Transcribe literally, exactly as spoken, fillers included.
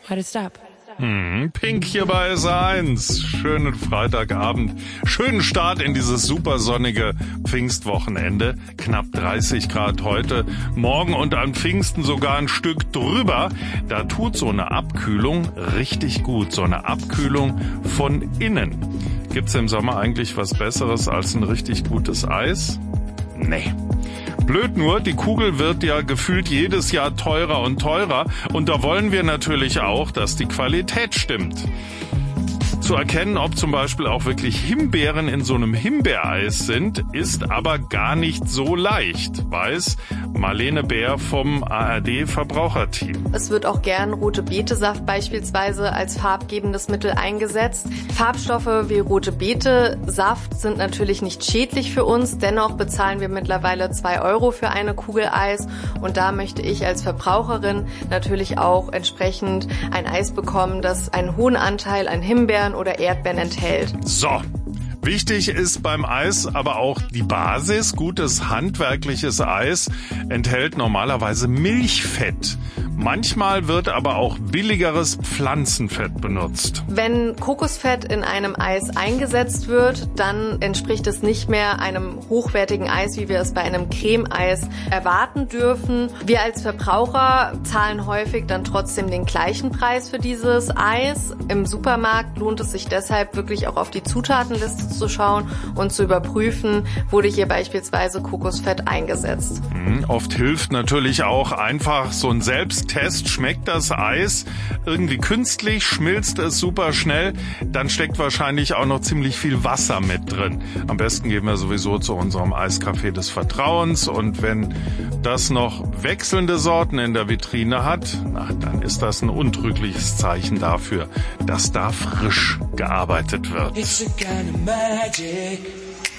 Why'd it stop? Hm, Pink hier bei S eins. Schönen Freitagabend. Schönen Start in dieses super sonnige Pfingstwochenende. Knapp dreißig Grad heute. Morgen und an Pfingsten sogar ein Stück drüber. Da tut so eine Abkühlung richtig gut. So eine Abkühlung von innen. Gibt's im Sommer eigentlich was Besseres als ein richtig gutes Eis? Nee. Blöd nur, die Kugel wird ja gefühlt jedes Jahr teurer und teurer und da wollen wir natürlich auch, dass die Qualität stimmt. Zu erkennen, ob zum Beispiel auch wirklich Himbeeren in so einem Himbeereis sind, ist aber gar nicht so leicht, weiß Marlene Bär vom A R D-Verbraucherteam. Es wird auch gern rote Betesaft beispielsweise als farbgebendes Mittel eingesetzt. Farbstoffe wie rote Betesaft sind natürlich nicht schädlich für uns, dennoch bezahlen wir mittlerweile zwei Euro für eine Kugel Eis und da möchte ich als Verbraucherin natürlich auch entsprechend ein Eis bekommen, das einen hohen Anteil an Himbeeren oder Erdbeeren enthält. So. Wichtig ist beim Eis aber auch die Basis. Gutes handwerkliches Eis enthält normalerweise Milchfett. Manchmal wird aber auch billigeres Pflanzenfett benutzt. Wenn Kokosfett in einem Eis eingesetzt wird, dann entspricht es nicht mehr einem hochwertigen Eis, wie wir es bei einem Creme-Eis erwarten dürfen. Wir als Verbraucher zahlen häufig dann trotzdem den gleichen Preis für dieses Eis. Im Supermarkt lohnt es sich deshalb wirklich auch auf die Zutatenliste zu schauen und zu überprüfen, wurde hier beispielsweise Kokosfett eingesetzt. Mhm, oft hilft natürlich auch einfach so ein Selbsttest. Schmeckt das Eis irgendwie künstlich, schmilzt es super schnell, dann steckt wahrscheinlich auch noch ziemlich viel Wasser mit drin. Am besten gehen wir sowieso zu unserem Eiscafé des Vertrauens und wenn das noch wechselnde Sorten in der Vitrine hat, na, dann ist das ein untrügliches Zeichen dafür, dass da frisch gearbeitet wird. It's a kind of magic.